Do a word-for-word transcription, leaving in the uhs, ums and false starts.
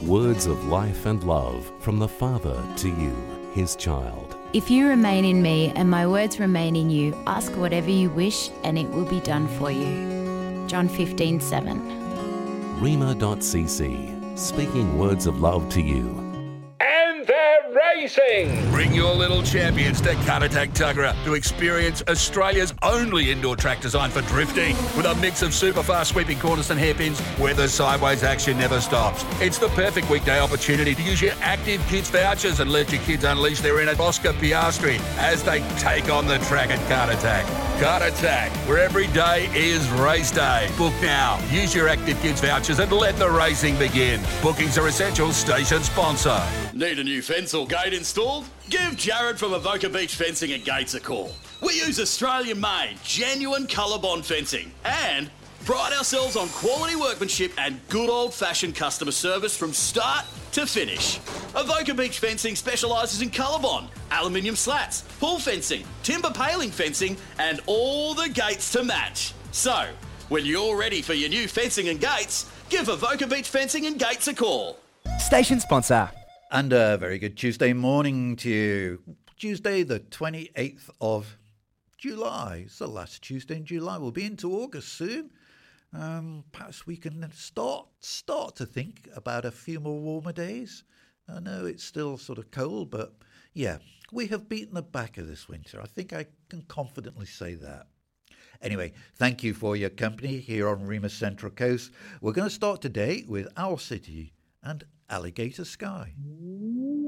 Words of life and love from the Father to you, his child. If you remain in me and my words remain in you, ask whatever you wish and it will be done for you. John fifteen seven. Rhema dot c c, speaking words of love to you. And they're racing! Bring your little champions to Caratak Tuggerah to experience Australia's only indoor track designed for drifting, with a mix of super fast sweeping corners and hairpins where the sideways action never stops. It's the perfect weekday opportunity to use your Active Kids vouchers and let your kids unleash their inner Oscar Piastri as they take on the track at Caratak. Caratak, where every day is race day. Book now. Use your Active Kids vouchers and let the racing begin. Bookings are essential. Station sponsor. Need a new fence or gate installed? Give Jared from Avoca Beach Fencing and Gates a call. We use Australian-made, genuine ColourBond fencing and pride ourselves on quality workmanship and good old-fashioned customer service from start to finish. Avoca Beach Fencing specialises in ColourBond, aluminium slats, pool fencing, timber paling fencing and all the gates to match. So, when you're ready for your new fencing and gates, give Avoca Beach Fencing and Gates a call. Station sponsor. And a very good Tuesday morning to you. Tuesday the twenty-eighth of July. It's the last Tuesday in July. We'll be into August soon. Um, perhaps we can start start to think about a few more warmer days. I know it's still sort of cold, but yeah, we have beaten the back of this winter. I think I can confidently say that. Anyway, thank you for your company here on Rhema Central Coast. We're going to start today with Owl City and Alligator Sky.